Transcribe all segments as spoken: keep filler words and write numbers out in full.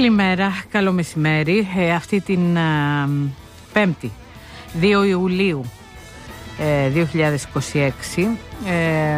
Καλημέρα, καλό μεσημέρι. Ε, αυτή την α, Πέμπτη, δύο Ιουλίου ε, δύο χιλιάδες είκοσι έξι, ε,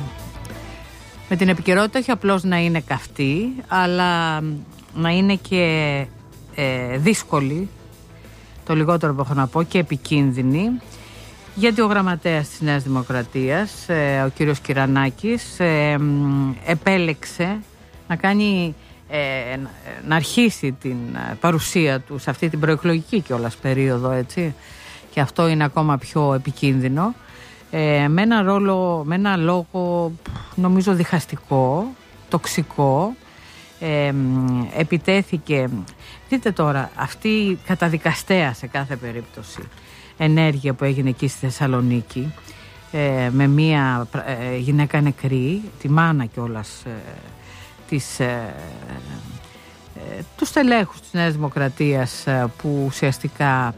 με την επικαιρότητα όχι απλώς να είναι καυτή, αλλά να είναι και ε, δύσκολη, το λιγότερο που έχω να πω, και επικίνδυνη, γιατί ο γραμματέας της Νέας Δημοκρατίας, ε, ο κύριος Κυρανάκης, ε, επέλεξε να κάνει Ε, να αρχίσει την παρουσία του σε αυτή την προεκλογική κιόλας περίοδο, έτσι, και αυτό είναι ακόμα πιο επικίνδυνο, ε, με ένα ρόλο, με ένα λόγο νομίζω διχαστικό, τοξικό. ε, επιτέθηκε, δείτε τώρα, αυτή η καταδικαστέα σε κάθε περίπτωση ενέργεια που έγινε εκεί στη Θεσσαλονίκη, ε, με μία ε, γυναίκα νεκρή, τη μάνα κιόλας, ε, Της, ε, ε, τους στελέχους της Νέας Δημοκρατίας, ε, που ουσιαστικά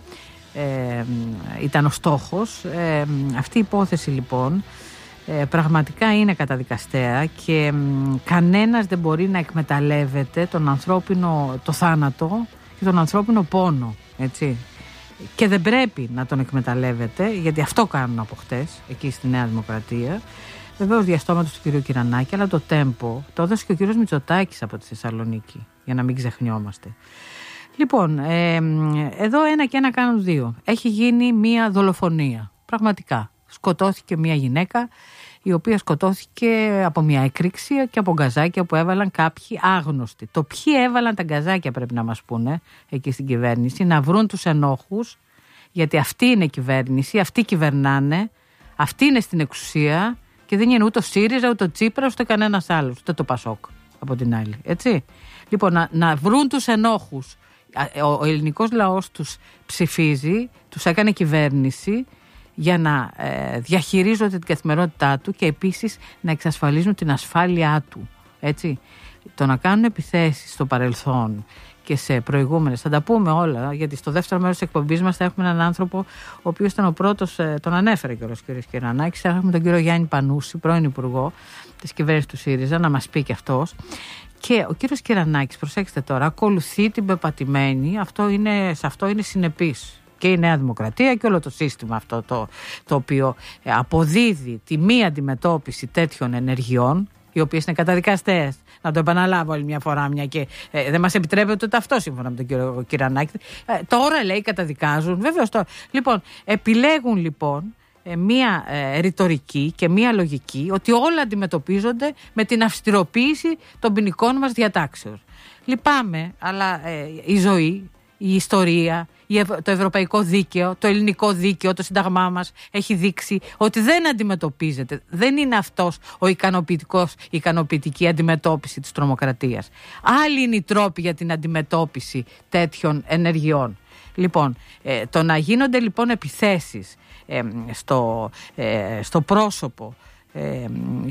ε, ήταν ο στόχος. Ε, αυτή η υπόθεση λοιπόν ε, πραγματικά είναι καταδικαστέα και ε, κανένας δεν μπορεί να εκμεταλλεύεται τον ανθρώπινο, το θάνατο και τον ανθρώπινο πόνο, έτσι. Και δεν πρέπει να τον εκμεταλλεύεται, γιατί αυτό κάνουν από χτες εκεί στη Νέα Δημοκρατία. Βεβαίως διαστόματος του κ. Κυρανάκη, αλλά το τέμπο το έδωσε και ο κ. Μητσοτάκης από τη Θεσσαλονίκη, για να μην ξεχνιόμαστε. Λοιπόν, ε, εδώ ένα και ένα κάνουν δύο. Έχει γίνει μία δολοφονία. Πραγματικά. Σκοτώθηκε μία γυναίκα, η οποία σκοτώθηκε από μία έκρηξη και από γκαζάκια που έβαλαν κάποιοι άγνωστοι. Το ποιοι έβαλαν τα γκαζάκια πρέπει να μας πούνε εκεί στην κυβέρνηση, να βρουν τους ενόχους, γιατί αυτή είναι η κυβέρνηση, αυτοί κυβερνάνε, αυτοί είναι στην εξουσία. Και δεν είναι ούτε ο ΣΥΡΙΖΑ, ούτε ο Τσίπρας, ούτε κανένας άλλος, ούτε το ΠΑΣΟΚ από την άλλη. Έτσι. Λοιπόν, να, να βρουν τους ενόχους. Ο, ο ελληνικός λαός τους ψηφίζει, τους έκανε κυβέρνηση για να ε, διαχειρίζονται την καθημερινότητά του και επίσης να εξασφαλίζουν την ασφάλειά του. Έτσι. Το να κάνουν επιθέσεις στο παρελθόν και σε προηγούμενες, θα τα πούμε όλα, γιατί στο δεύτερο μέρος της εκπομπής μας θα έχουμε έναν άνθρωπο ο οποίος ήταν ο πρώτος, τον ανέφερε και ο κ. Κυρανάκης, θα έχουμε τον κύριο Γιάννη Πανούση, πρώην Υπουργό της κυβέρνησης του ΣΥΡΙΖΑ, να μας πει και αυτός. Και ο κύριος Κυρανάκης, προσέξτε τώρα, ακολουθεί την πεπατημένη, αυτό είναι, σε αυτό είναι συνεπής και η Νέα Δημοκρατία και όλο το σύστημα αυτό το, το οποίο αποδίδει τη μη αντιμετώπιση τέτοιων ενεργειών, οι οποίες είναι καταδικαστές. Να το επαναλάβω άλλη μια φορά, μια και ε, δεν μας επιτρέπεται ούτε αυτό σύμφωνα με τον κύριο Κυρανάκη. Ε, τώρα λέει καταδικάζουν, βεβαίως τώρα. Λοιπόν, επιλέγουν λοιπόν ε, μια ε, ρητορική και μια λογική ότι όλα αντιμετωπίζονται με την αυστηροποίηση των ποινικών μας διατάξεων. Λυπάμαι, αλλά ε, η ζωή, η ιστορία, το ευρωπαϊκό δίκαιο, το ελληνικό δίκαιο, το σύνταγμά μας έχει δείξει ότι δεν αντιμετωπίζεται. Δεν είναι αυτός ο ικανοποιητικός, η ικανοποιητική αντιμετώπιση της τρομοκρατίας. Άλλοι είναι οι τρόποι για την αντιμετώπιση τέτοιων ενεργειών. Λοιπόν, ε, το να γίνονται λοιπόν επιθέσεις ε, στο, ε, στο πρόσωπο ε,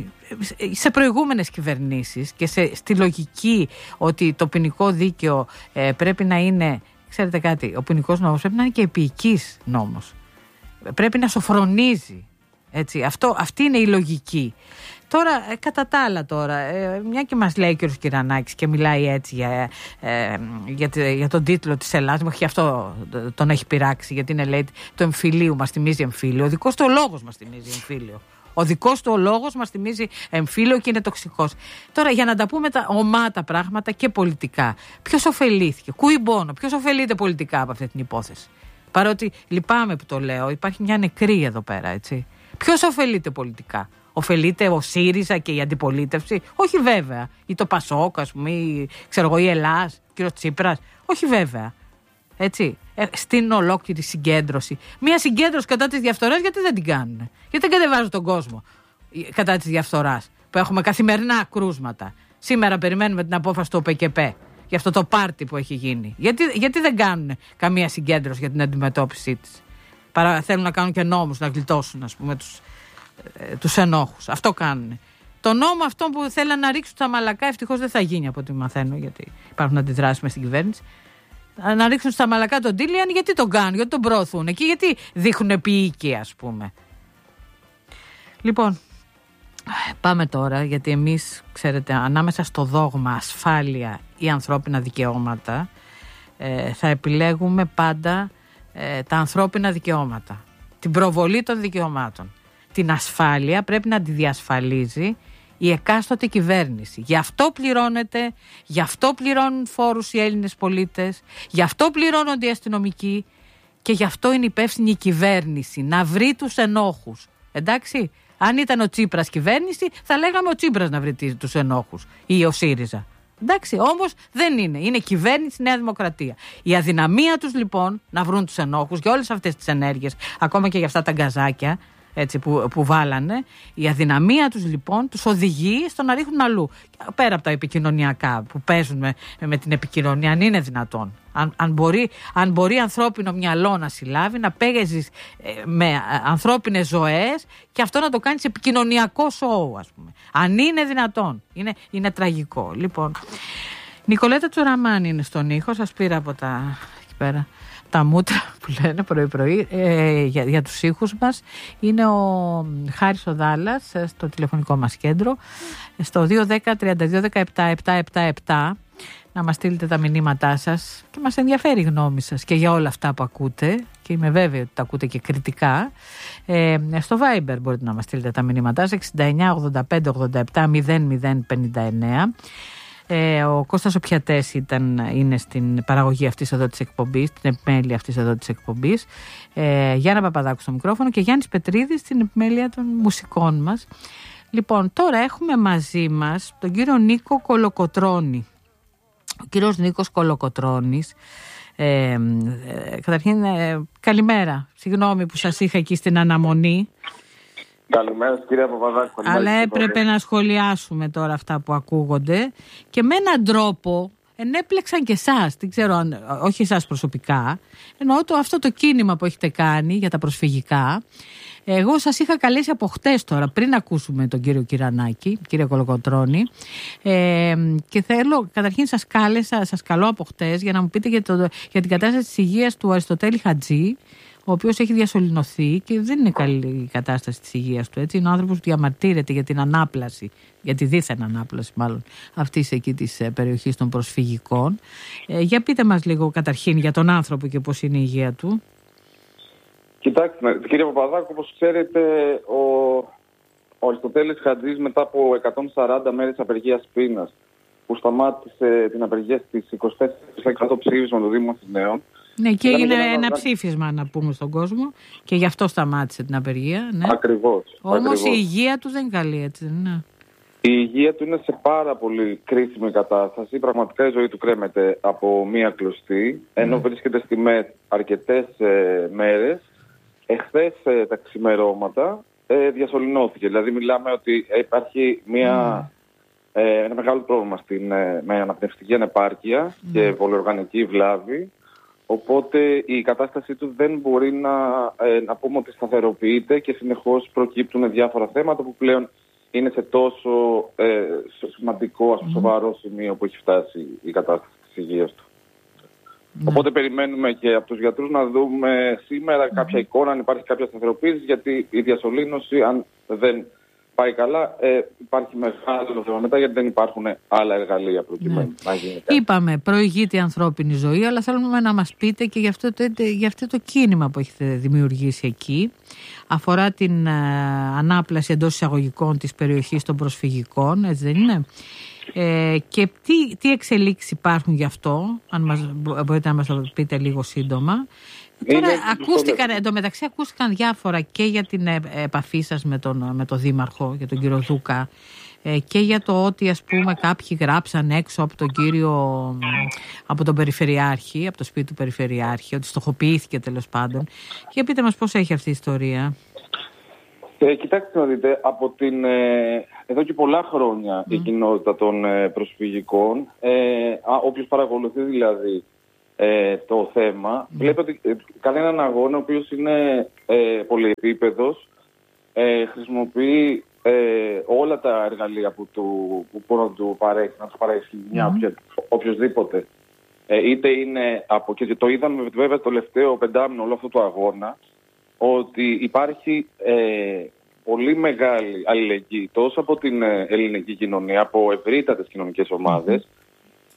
σε προηγούμενες κυβερνήσεις και σε, στη λογική ότι το ποινικό δίκαιο ε, πρέπει να είναι, ξέρετε κάτι, ο ποινικός νόμος πρέπει να είναι και επίοικης νόμος. Πρέπει να σοφρονίζει. Έτσι. Αυτό, αυτή είναι η λογική. Τώρα, ε, κατά τα άλλα τώρα, ε, μια και μας λέει ο κ. Κυρανάκης και μιλάει έτσι για, ε, για, για τον τίτλο της Ελλάδας, όχι αυτό τον έχει πειράξει, γιατί είναι, λέει, το εμφυλίου μας θυμίζει εμφύλιο. Ο δικός του ο λόγος μας θυμίζει εμφύλιο. Ο δικός του ο λόγος μας θυμίζει εμφύλιο και είναι τοξικός. Τώρα, για να τα πούμε τα ομά τα πράγματα και πολιτικά, ποιος ωφελήθηκε, κούι μπόνο, ποιος ωφελείται πολιτικά από αυτή την υπόθεση? Παρότι λυπάμαι που το λέω, υπάρχει μια νεκρή εδώ πέρα, έτσι. Ποιος ωφελείται πολιτικά? Ωφελείται ο ΣΥΡΙΖΑ και η αντιπολίτευση? Όχι βέβαια. Ή το ΠΑΣΟΚ, ας πούμε, ή ξέρω εγώ, η Ελλάς, κύριος Τσίπρας? Όχι βέβαια. Έτσι. Ε, στην ολόκληρη συγκέντρωση. Μια συγκέντρωση κατά της διαφθοράς, γιατί δεν την κάνουν? Γιατί δεν κατεβάζουν τον κόσμο κατά της διαφθοράς, που έχουμε καθημερινά κρούσματα? Σήμερα περιμένουμε την απόφαση του ΟΠΕΚΕΠ για αυτό το πάρτι που έχει γίνει. Γιατί, γιατί δεν κάνουν καμία συγκέντρωση για την αντιμετώπιση της? Παρά θέλουν να κάνουν και νόμους να γλιτώσουν, ας πούμε, τους, ε, τους ενόχους. Αυτό κάνουν. Το νόμο αυτό που θέλουν να ρίξουν τα μαλακά, ευτυχώς δεν θα γίνει από ό,τι μαθαίνω, γιατί υπάρχουν αντιδράσεις μες στην κυβέρνηση. Να ρίξουν στα μαλακά τον Τίλιαν, γιατί τον κάνουν, γιατί τον προωθούν εκεί, γιατί δείχνουν επίοικοι, ας πούμε. Λοιπόν, πάμε τώρα, γιατί εμείς, ξέρετε, ανάμεσα στο δόγμα ασφάλεια ή ανθρώπινα δικαιώματα, ε, θα επιλέγουμε πάντα ε, τα ανθρώπινα δικαιώματα, την προβολή των δικαιωμάτων. Την ασφάλεια πρέπει να τη διασφαλίζει η εκάστοτε κυβέρνηση. Γι' αυτό πληρώνεται, γι' αυτό πληρώνουν φόρους οι Έλληνες πολίτες, γι' αυτό πληρώνονται οι αστυνομικοί και γι' αυτό είναι υπεύθυνη η κυβέρνηση να βρει τους ενόχους. Εντάξει, αν ήταν ο Τσίπρας κυβέρνηση θα λέγαμε ο Τσίπρας να βρει τους ενόχους ή ο ΣΥΡΙΖΑ. Εντάξει, όμως δεν είναι. Είναι κυβέρνηση Νέα Δημοκρατία. Η αδυναμία τους λοιπόν να βρουν τους ενόχους για όλες αυτές τις ενέργειες, ακόμα και για αυτά τα γκαζάκια, έτσι, που, που βάλανε, η αδυναμία τους λοιπόν τους οδηγεί στο να ρίχνουν αλλού. Πέρα από τα επικοινωνιακά που παίζουν με, με την επικοινωνία, αν είναι δυνατόν. Αν, αν, μπορεί, αν μπορεί ανθρώπινο μυαλό να συλλάβει, να παίζεις ε, με ε, ανθρώπινες ζωές και αυτό να το κάνεις επικοινωνιακό σοου, ας πούμε. Αν είναι δυνατόν. Είναι, είναι τραγικό. Λοιπόν, Νικολέτα Τσουραμάνη είναι στον ήχο, σας πήρα από τα εκεί πέρα τα μούτρα που λένε πρωί-πρωί ε, για, για τους ήχους μας. Είναι ο Χάρης ο Δάλλας στο τηλεφωνικό μας κέντρο στο δύο ένα μηδέν τρία δύο ένα επτά επτά επτά επτά να μας στείλετε τα μηνύματά σας και μας ενδιαφέρει η γνώμη σας και για όλα αυτά που ακούτε και είμαι βέβαιη ότι τα ακούτε και κριτικά. Ε, στο Viber μπορείτε να μας στείλετε τα μηνύματά σας εξήντα εννιά ογδόντα πέντε ογδόντα επτά μηδέν μηδέν πενήντα εννέα. Ε, ο Κώστας ο Πιατές ήταν, είναι στην παραγωγή αυτής εδώ της εκπομπής, την επιμέλεια αυτής εδώ της εκπομπής. Ε, Γιάννα Παπαδάκου στο μικρόφωνο και Γιάννης Πετρίδης στην επιμέλεια των μουσικών μας. Λοιπόν, τώρα έχουμε μαζί μας τον κύριο Νίκο Κολοκοτρώνη. Ο κύριος Νίκος Κολοκοτρώνης. Ε, ε, καταρχήν, ε, καλημέρα. Συγγνώμη που σας είχα εκεί στην αναμονή. Καλημέρα κύριε Παπαδάκου. Αλλά έπρεπε να σχολιάσουμε τώρα αυτά που ακούγονται και με έναν τρόπο ενέπλεξαν και εσάς, δεν ξέρω αν, όχι εσάς προσωπικά, εννοώ το, αυτό το κίνημα που έχετε κάνει για τα προσφυγικά. Εγώ σας είχα καλέσει από χτες τώρα, πριν ακούσουμε τον κύριο Κυρανάκη, κύριο Κολοκοτρώνη, ε, και θέλω, καταρχήν σας κάλεσα, σας καλώ από χτες για να μου πείτε για, το, για την κατάσταση της υγείας του Αριστοτέλη Χατζή, ο οποίος έχει διασωληνωθεί και δεν είναι καλή η κατάσταση της υγείας του. Έτσι. Είναι ο άνθρωπος που διαμαρτύρεται για την ανάπλαση, για τη δίθεν ανάπλαση μάλλον αυτής εκεί της περιοχής των προσφυγικών. Ε, για πείτε μας λίγο καταρχήν για τον άνθρωπο και πώς είναι η υγεία του. Κοιτάξτε, κύριε Παπαδάκου, όπως ξέρετε, ο, ο Αριστοτέλης Χατζής μετά από εκατόν σαράντα μέρες απεργίας πείνας που σταμάτησε την απεργία στις είκοσι τέσσερα τοις εκατό ψήφισμα του Δήμου Αθηναίων. Ναι, και έγινε ένα, ένα ψήφισμα να πούμε στον κόσμο και γι' αυτό σταμάτησε την απεργία. Ναι. Ακριβώς. Όμως η υγεία του δεν είναι καλή, έτσι, ναι. Η υγεία του είναι σε πάρα πολύ κρίσιμη κατάσταση. Πραγματικά η ζωή του κρέμεται από μία κλωστή, ενώ mm. βρίσκεται στη ΜΕΘ αρκετές ε, μέρες. Εχθές ε, τα ξημερώματα ε, διασωληνώθηκε. Δηλαδή μιλάμε ότι υπάρχει μία, mm. ε, ένα μεγάλο πρόβλημα στην, ε, με αναπνευστική ανεπάρκεια mm. και πολυοργανική βλάβη. Οπότε η κατάστασή του δεν μπορεί να, ε, να πούμε ότι σταθεροποιείται και συνεχώς προκύπτουν διάφορα θέματα που πλέον είναι σε τόσο ε, σημαντικό, ας πούμε, σοβαρό σημείο που έχει φτάσει η κατάσταση της υγείας του. Mm. Οπότε περιμένουμε και από τους γιατρούς να δούμε σήμερα mm. κάποια εικόνα, αν υπάρχει κάποια σταθεροποίηση, γιατί η διασωλήνωση, αν δεν πάει καλά, ε, υπάρχει μεγάλο θέμα μετά, γιατί δεν υπάρχουν άλλα εργαλεία προκειμένου ναι. να γίνει κάτι. Είπαμε, προηγείται η ανθρώπινη ζωή, αλλά θέλουμε να μας πείτε και για αυτό το, για αυτό το κίνημα που έχετε δημιουργήσει εκεί. Αφορά την ε, ανάπλαση εντός εισαγωγικών της περιοχής των προσφυγικών, έτσι δεν είναι? Ε, και τι, τι εξελίξεις υπάρχουν γι' αυτό, αν μας, μπορείτε να μας το πείτε λίγο σύντομα. Τώρα ακούστηκαν, εντωμεταξύ ακούστηκαν διάφορα και για την επαφή σας με τον, με τον Δήμαρχο, για τον κύριο Δούκα, και για το ότι, ας πούμε, κάποιοι γράψαν έξω από τον κύριο, από τον Περιφερειάρχη, από το σπίτι του Περιφερειάρχη, ότι στοχοποιήθηκε τέλος πάντων. Και πείτε μας πώς έχει αυτή η ιστορία. Ε, κοιτάξτε να δείτε, από την, ε, εδώ και πολλά χρόνια mm. η κοινότητα των ε, προσφυγικών, ε, όποιος παρακολουθεί δηλαδή ε, το θέμα, mm. βλέπει ότι ε, κάνει έναν αγώνα ο οποίος είναι ε, πολυεπίπεδος, ε, χρησιμοποιεί ε, όλα τα εργαλεία που, του, που μπορεί να του παρέχει, να του παρέχει μια mm. οποιοδήποτε. Ε, είτε είναι από, και το είδαμε βέβαια το τελευταίο πεντάμινο όλο αυτό το αγώνα, ότι υπάρχει ε, πολύ μεγάλη αλληλεγγύη τόσο από την ε, ελληνική κοινωνία, από ευρύτατες κοινωνικές ομάδες, mm-hmm.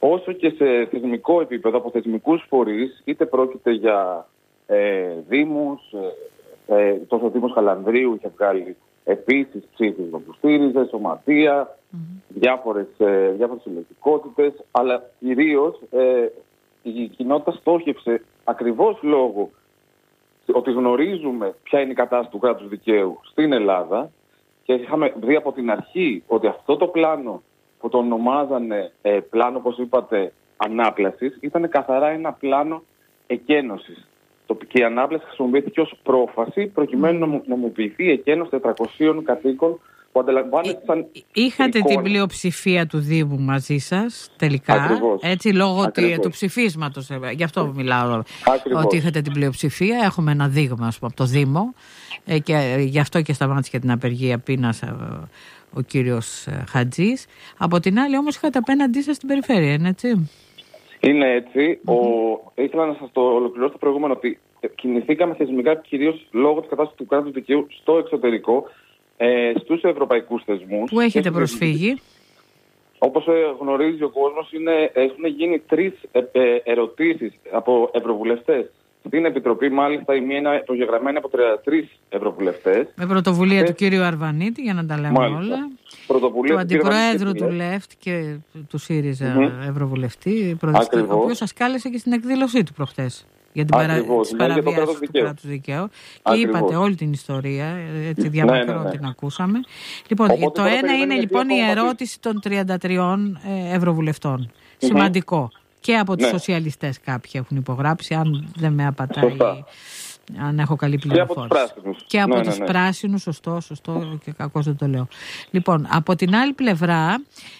όσο και σε θεσμικό επίπεδο, από θεσμικούς φορείς, είτε πρόκειται για ε, δήμους, ε, ε, τόσο ο Δήμος Χαλανδρίου είχε βγάλει επίσης ψήφισμα που στήριζε, σωματεία, mm-hmm. διάφορες, ε, διάφορες συλλογικότητες, αλλά κυρίως ε, η κοινότητα στόχευσε ακριβώς λόγω ότι γνωρίζουμε ποια είναι η κατάσταση του κράτους δικαίου στην Ελλάδα και είχαμε δει από την αρχή ότι αυτό το πλάνο που το ονομάζανε ε, πλάνο, όπως είπατε, ανάπλασης, ήταν καθαρά ένα πλάνο εκένωσης. Και η ανάπλαση χρησιμοποιήθηκε ως πρόφαση προκειμένου να νομοποιηθεί η εκένωση τετρακοσίων κατοίκων που αντιλαμβάνεσαν. Είχατε εικόνα. Την πλειοψηφία του Δήμου μαζί σας τελικά. Ακριβώς. Έτσι, λόγω Ακριβώς. του ψηφίσματος. Γι' αυτό μιλάω. Ακριβώς. Ότι είχατε την πλειοψηφία. Έχουμε ένα δείγμα, ας πούμε, από το Δήμο. Ε, και γι' αυτό και σταμάτησε την απεργία πείνας ο κύριος Χατζής. Από την άλλη, όμως, είχατε απέναντί σας την περιφέρεια, είναι έτσι? Είναι έτσι. Mm-hmm. Ο... Ήθελα να σας το ολοκληρώσω το προηγούμενο ότι κινηθήκαμε θεσμικά κυρίως λόγω της κατάστασης του κράτους δικαίου στο εξωτερικό, ε, στους ευρωπαϊκούς θεσμούς. Πού έχετε προσφύγει? Όπως γνωρίζει ο κόσμος, είναι, έχουν γίνει τρεις ε, ε, ερωτήσεις από ευρωβουλευτές. Στην Επιτροπή, μάλιστα, η μία είναι προγεγραμμένη από τριάντα τρεις ευρωβουλευτές. Με πρωτοβουλία ε... του κύριου Αρβανίτη, για να τα λέμε μάλιστα. όλα. Του αντιπροέδρου του ΛΕΦΤ και του ΣΥΡΙΖΑ mm-hmm. ευρωβουλευτή, ο οποίος σας κάλεσε και στην εκδήλωσή του προχτές για την παρα... παραβίαση του κράτους δικαίου. Και Ακριβώς. είπατε όλη την ιστορία, έτσι διαμακρό ναι, ναι, ναι. την ακούσαμε. Λοιπόν, οπότε, το ένα είναι λοιπόν η ερώτηση των τριάντα τριών ευρωβουλευτών. Mm-hmm. Σημαντικό. Και από τους ναι. σοσιαλιστές κάποιοι έχουν υπογράψει, αν δεν με απατάει, Σωστά. αν έχω καλή πληροφόρηση. Και από τους πράσινους. Και από ναι, τους ναι, ναι. πράσινους, σωστό, σωστό και κακώς δεν το λέω. Λοιπόν, από την άλλη πλευρά,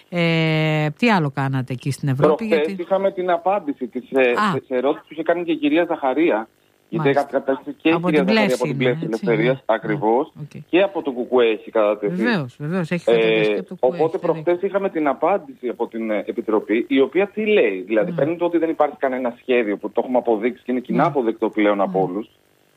ε, τι άλλο κάνατε εκεί στην Ευρώπη? Προχθές γιατί... είχαμε την απάντηση της ερώτησης που είχε κάνει και η κυρία Ζαχαρία. Γιατί κατατάσσεται και η κυρία Ζαχαρία από την Πλεύση Ελευθερίας, ακριβώς, okay. και από το ΚΚΕ έχει κατατεθεί. Βεβαίως, βεβαίως, έχει κατατεθεί ε, από το ΚΚΕ. Οπότε προχτές είχαμε την απάντηση από την Επιτροπή, η οποία τι λέει? Δηλαδή, mm. παίρνει το ότι δεν υπάρχει κανένα σχέδιο που το έχουμε αποδείξει και είναι κοινά mm. αποδεκτό πλέον mm. από όλους.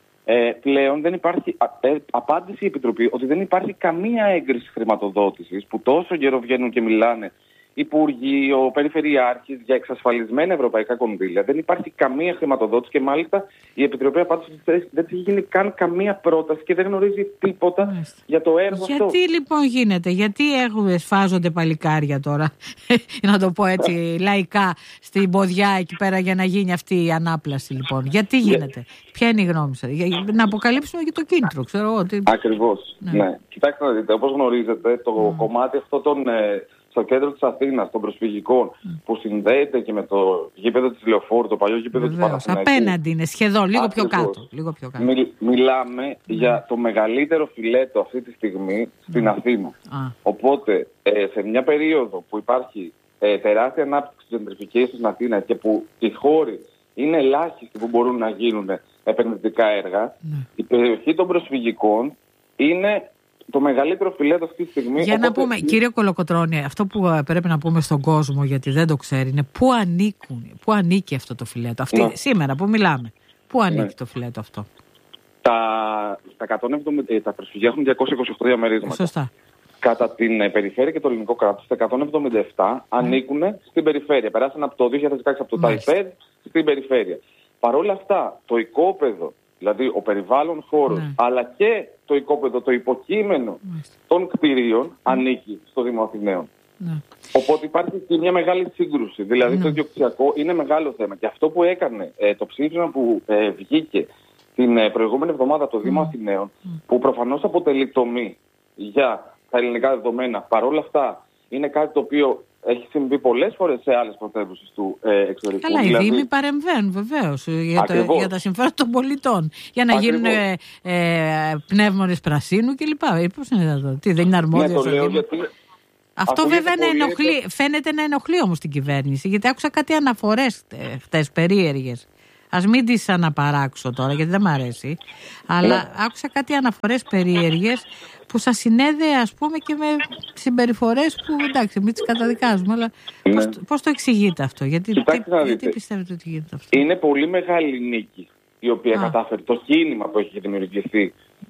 Ε, πλέον δεν υπάρχει ε, απάντηση η Επιτροπή ότι δεν υπάρχει καμία έγκριση χρηματοδότησης που τόσο καιρό βγαίνουν και μιλάνε υπουργοί, ο Περιφερειάρχης για εξασφαλισμένα ευρωπαϊκά κονδύλια. Δεν υπάρχει καμία χρηματοδότηση και μάλιστα η Επιτροπή απάντησε ότι δεν έχει γίνει καν καμία πρόταση και δεν γνωρίζει τίποτα Μάλιστα. για το έργο γιατί, αυτό. Γιατί λοιπόν γίνεται, γιατί έχουμε, σφάζονται παλικάρια τώρα, να το πω έτσι λαϊκά, στην ποδιά εκεί πέρα για να γίνει αυτή η ανάπλαση λοιπόν. Γιατί γίνεται, yeah. ποια είναι η γνώμη σας? Να αποκαλύψουμε και το κίνητρο, ξέρω εγώ. Ότι... Ακριβώς, ναι. ναι. Κοιτάξτε να δείτε, όπως γνωρίζετε, το mm. κομμάτι αυτό των... στο κέντρο της Αθήνας, των προσφυγικών, mm. που συνδέεται και με το γήπεδο της Λεωφόρου, το παλιό γήπεδο Βεβαίως, του Παναθηναϊκού. Απέναντι είναι, σχεδόν, λίγο πιο κάτω. Λίγο πιο κάτω. Μιλ, μιλάμε mm. για το μεγαλύτερο φιλέτο αυτή τη στιγμή στην mm. Αθήνα. Ah. Οπότε, ε, σε μια περίοδο που υπάρχει ε, τεράστια ανάπτυξη της gentrification στην Αθήνα και που οι χώροι είναι ελάχιστοι που μπορούν να γίνουν επενδυτικά έργα, mm. η περιοχή των προσφυγικών είναι το μεγαλύτερο φιλέτο αυτή τη στιγμή. Για να πούμε, κύριε Κολοκοτρώνη, αυτό που πρέπει να πούμε στον κόσμο, γιατί δεν το ξέρει, είναι πού ανήκουν, πού ανήκει αυτό το φιλέτο. Αυτή, ναι. Σήμερα που μιλάμε, πού ανήκει ναι. το φιλέτο αυτό? Τα, τα, εκατόν εβδομήντα, τα προσφυγεία έχουν διακόσια είκοσι οκτώ διαμερίσματα. Σωστά. Κατά την περιφέρεια και το ελληνικό κράτος, τα εκατόν εβδομήντα επτά mm. ανήκουν στην περιφέρεια. Περάσαν από το δύο χιλιάδες δεκαέξι από το ΤΑΙΠΕΔ στην περιφέρεια. Παρ' όλα αυτά, το οικόπεδο, δηλαδή ο περιβάλλον χώρος, ναι. αλλά και το οικόπεδο, το υποκείμενο Μάλιστα. των κτηρίων mm. ανήκει στο Δήμο Αθηναίων. Ναι. Οπότε υπάρχει και μια μεγάλη σύγκρουση. Δηλαδή ναι. το ιδιοκτησιακό είναι μεγάλο θέμα. Και αυτό που έκανε ε, το ψήφισμα που ε, βγήκε την ε, προηγούμενη εβδομάδα το Δήμο mm. Αθηναίων, mm. που προφανώς αποτελεί τομή για τα ελληνικά δεδομένα, παρόλα αυτά είναι κάτι το οποίο έχει συμβεί πολλές φορές σε άλλες πρωτεύουσες του ε, εξωτερικού. Καλά, δηλαδή... οι Δήμοι παρεμβαίνουν βεβαίως για, για τα συμφέροντα των πολιτών. Για να Ακριβώς. γίνουν ε, ε, πνεύμονες πρασίνου κλπ. Πώς είναι αυτό, τι δεν είναι αρμόδιος ναι, ο Δήμος. Γιατί... Αυτό βέβαια να ενοχλεί, είναι... φαίνεται να ενοχλεί όμως την κυβέρνηση, γιατί άκουσα κάτι αναφορές χτες περίεργες. Ας μην τις αναπαράξω τώρα γιατί δεν μ' αρέσει, αλλά ναι. άκουσα κάτι αναφορές περίεργες που σας συνέδεε ας πούμε και με συμπεριφορές που εντάξει μην τις καταδικάζουμε, αλλά ναι. πώς, πώς το εξηγείτε αυτό, γιατί, τι, γιατί πιστεύετε ότι γίνεται αυτό? Είναι πολύ μεγάλη νίκη η οποία Α. κατάφερε, το κίνημα που έχει δημιουργηθεί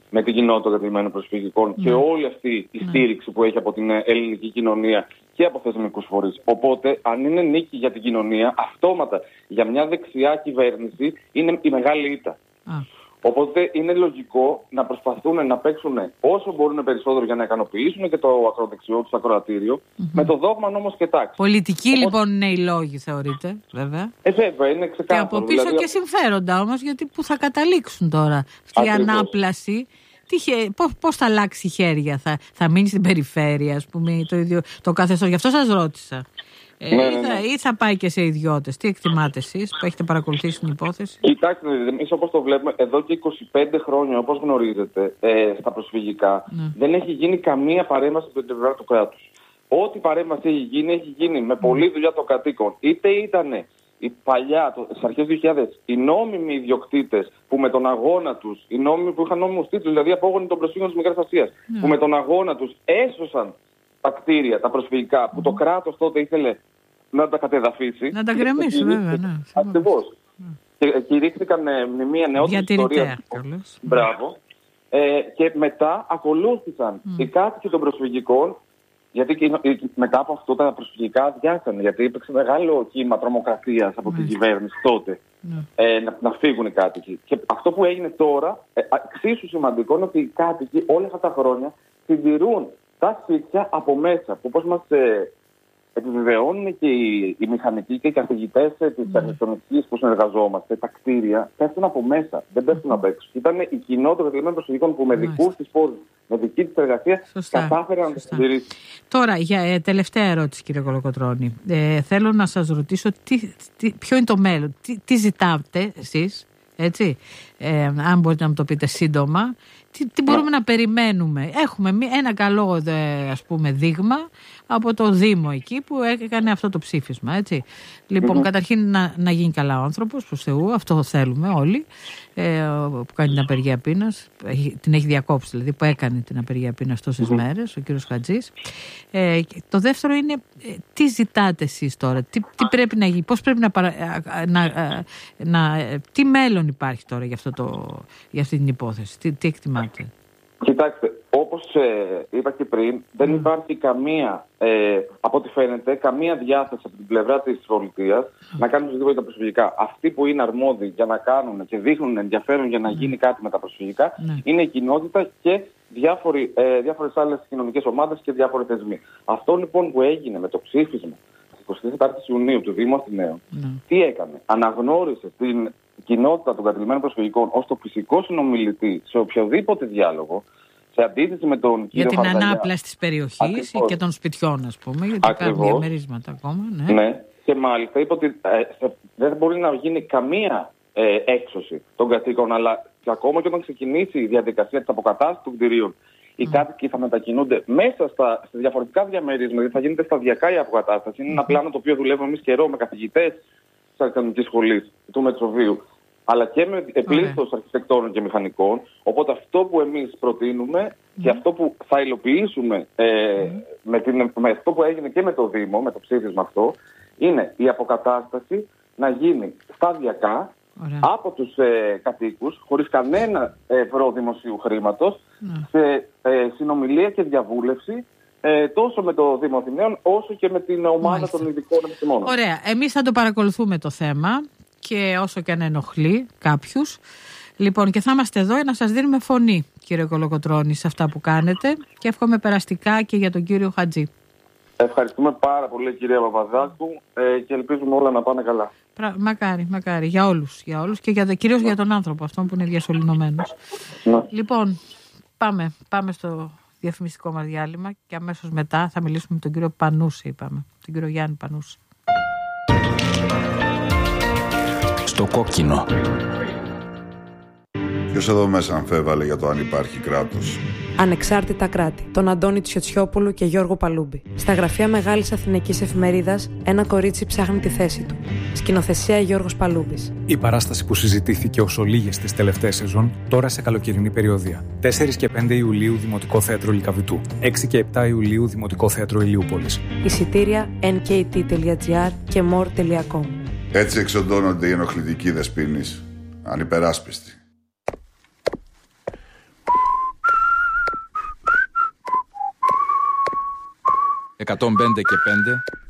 με την κοινότητα των κατοικημένων προσφυγικών mm. και όλη αυτή η στήριξη mm. που έχει από την ελληνική κοινωνία και από θεσμικούς φορείς. Οπότε, αν είναι νίκη για την κοινωνία, αυτόματα για μια δεξιά κυβέρνηση είναι η μεγάλη ήττα. Mm. Οπότε είναι λογικό να προσπαθούν να παίξουν όσο μπορούν περισσότερο για να ικανοποιήσουν και το ακροδεξιό τους ακροατήριο, mm-hmm. με το δόγμα νόμος και τάξη. Πολιτικοί Όπως... λοιπόν είναι οι λόγοι, θεωρείτε, βέβαια. Ε, βέβαια, είναι ξεκάθαρο. Και από πίσω δηλαδή... και συμφέροντα όμως, γιατί που θα καταλήξουν τώρα αυτή η ανάπλαση. Τι, πώς, πώς θα αλλάξει χέρια, θα, θα μείνει στην περιφέρεια, ας πούμε, το ίδιο το καθεστώς. Γι' αυτό σας ρώτησα. Ε, ναι, ναι, ναι. Ή, θα, ή θα πάει και σε ιδιώτες. Τι εκτιμάτε εσείς που έχετε παρακολουθήσει την υπόθεση? Κοιτάξτε, εμείς όπως το βλέπουμε, εδώ και είκοσι πέντε χρόνια, όπως γνωρίζετε, ε, στα προσφυγικά, ναι. δεν έχει γίνει καμία παρέμβαση από την πλευρά του κράτους. Ό,τι παρέμβαση έχει γίνει, έχει γίνει με πολλή δουλειά των κατοίκων. Είτε ήταν οι παλιά, στις αρχές του δύο χιλιάδες, οι νόμιμοι ιδιοκτήτες που με τον αγώνα τους, οι νόμιμοι που είχαν νόμιμους τίτλους, δηλαδή απόγονοι των προσφύγων της Μικράς Ασίας, ναι. που με τον αγώνα τους έσωσαν τα κτίρια, τα προσφυγικά, που mm. το κράτος τότε ήθελε να τα κατεδαφίσει. Να τα γκρεμίσει, βέβαια. Ναι. Ακριβώς. Mm. Και κηρύχθηκαν ε, μνημεία νεότερης ιστορίας. Μπράβο. Ε, και μετά ακολούθησαν mm. οι κάτοικοι των προσφυγικών, γιατί και μετά από αυτό τα προσφυγικά αδειάσανε, γιατί υπήρξε μεγάλο κύμα τρομοκρατίας από mm. την κυβέρνηση τότε. Mm. Ε, να, να φύγουν οι κάτοικοι. Και αυτό που έγινε τώρα, ε, εξίσου σημαντικό, είναι ότι οι κάτοικοι όλα αυτά τα χρόνια συντηρούν τα σπίτια από μέσα, που όπως μας ε, επιβεβαιώνουν και οι, οι μηχανικοί και οι καθηγητές ε, της mm. αρχιτεκτονικής που συνεργαζόμαστε, τα κτίρια πέφτουν από μέσα, δεν πέφτουν mm. απ' έξω. Ήταν η κοινότητα των κατοικημένων προσφυγικών που με mm. δικούς της πόρους, με δική της εργασία, κατάφεραν να τα συντηρήσει. Τώρα, για ε, τελευταία ερώτηση, κύριε Κολοκοτρώνη. Ε, θέλω να σας ρωτήσω τι, τι, ποιο είναι το μέλλον, τι, τι ζητάτε εσείς, έτσι, ε, αν μπορείτε να μου το πείτε σύντομα. Τι, τι μπορούμε να περιμένουμε? Έχουμε ένα καλό, ας πούμε, δείγμα από το Δήμο εκεί που έκανε αυτό το ψήφισμα, έτσι. Λοιπόν, mm-hmm. καταρχήν να, να γίνει καλά ο άνθρωπος, προς Θεού, αυτό θέλουμε όλοι, ε, που κάνει την απεργία πείνας, την έχει διακόψει δηλαδή, που έκανε την απεργία πείνας τόσες mm-hmm. μέρες, ο κύριος Χατζής. Ε, το δεύτερο είναι, ε, τι ζητάτε εσείς τώρα, τι, τι πρέπει να γίνει, πώς πρέπει να, παρα, να, να, να τι μέλλον υπάρχει τώρα για, αυτό το, για αυτή την υπόθεση, τι, τι εκτιμάτε? Κοιτάξτε, όπως ε, είπα και πριν, δεν mm. υπάρχει καμία, ε, από ό,τι φαίνεται, καμία διάθεση από την πλευρά της πολιτείας mm. να κάνουν ζητήματα για τα προσφυγικά. Αυτοί που είναι αρμόδιοι για να κάνουν και δείχνουν ενδιαφέρον για να mm. γίνει κάτι με τα προσφυγικά mm. είναι η κοινότητα και διάφοροι, ε, διάφορες άλλες κοινωνικές ομάδες και διάφοροι θεσμοί. Αυτό λοιπόν που έγινε με το ψήφισμα της εικοστής τετάρτης Ιουνίου του Δήμου Αθηναίων, mm. τι έκανε? Αναγνώρισε την κοινότητα των κατοικημένων προσφυγικών ως το φυσικό συνομιλητή σε οποιοδήποτε διάλογο, σε αντίθεση με τον για κύριο την Χαρδαλιά, ανάπλαση της περιοχής και των σπιτιών, ας πούμε, γιατί κάνουν διαμερίσματα ακόμα. Ναι. ναι, και μάλιστα είπε ότι ε, δεν μπορεί να γίνει καμία ε, έξωση των κατοίκων, αλλά και ακόμα και όταν ξεκινήσει η διαδικασία της αποκατάστασης των κτηρίων, οι mm. κάτοικοι θα μετακινούνται μέσα στα, στα διαφορετικά διαμερίσματα, δηλαδή θα γίνεται σταδιακά η αποκατάσταση. Είναι mm. ένα πλάνο το οποίο δουλεύουμε εμείς καιρό με καθηγητές της Αρχιτεκτονικής Σχολής του Μετροβίου, αλλά και με επλήστος αρχιτεκτόνων και μηχανικών. Οπότε αυτό που εμείς προτείνουμε mm. και αυτό που θα υλοποιήσουμε ε, mm. με, την, με αυτό που έγινε και με το Δήμο, με το ψήφισμα αυτό, είναι η αποκατάσταση να γίνει σταδιακά Ωραία. από τους ε, κατοίκους, χωρίς κανένα ευρώ δημοσίου χρήματος, mm. σε ε, συνομιλία και διαβούλευση Ε, τόσο με το Δήμο Αθηναίων όσο και με την ομάδα Μάλιστα. των ειδικών επιστημόνων. Ωραία. Εμείς θα το παρακολουθούμε το θέμα και όσο και αν ενοχλεί κάποιους. Λοιπόν, και θα είμαστε εδώ για να σας δίνουμε φωνή, κύριε Κολοκοτρώνη, σε αυτά που κάνετε και εύχομαι περαστικά και για τον κύριο Χατζή. Ευχαριστούμε πάρα πολύ, κυρία Παπαδάκου, ε, και ελπίζουμε όλα να πάνε καλά. Μακάρι, μακάρι. Για όλους. Για όλους και για, κυρίως για τον άνθρωπο αυτόν που είναι διασωληνωμένος. Ναι. Λοιπόν, πάμε, πάμε στο διαφημιστικό μας διάλειμμα και αμέσως μετά θα μιλήσουμε με τον κύριο Πανούση, είπαμε. Τον κύριο Γιάννη Πανούση. Στο κόκκινο. Ποιος εδώ μέσα αμφέβαλε για το αν υπάρχει κράτος? Ανεξάρτητα κράτη. Τον Αντώνη Τσιοτσιόπουλου και Γιώργο Παλούμπη. Στα γραφεία Μεγάλης Αθηναϊκής Εφημερίδας, ένα κορίτσι ψάχνει τη θέση του. Σκηνοθεσία Γιώργος Παλούμπης. Η παράσταση που συζητήθηκε όσο λίγες τις τελευταίες σεζόν, τώρα σε καλοκαιρινή περιοδία. τέσσερις και πέντε Ιουλίου Δημοτικό Θέατρο Λυκαβητού. έξι και επτά Ιουλίου Δημοτικό Θέατρο Ηλιούπολης. Εισιτήρια εν κέι τι τελεία τζι άρ και more τελεία κομ. Έτσι εξοντώνονται οι ενοχλητικοί δεσποίνεις. Ανυπεράσπιστοι. εκατόν πέντε και πέντε